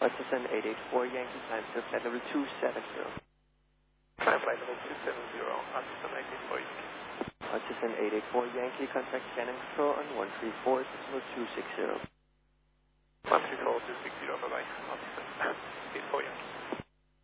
Hudson 884 Yankee, time to flight level 270. Time flight level 270, Hudson 884 Yankee. Hudson 884 Yankee, contact Shannon Control on 134.260.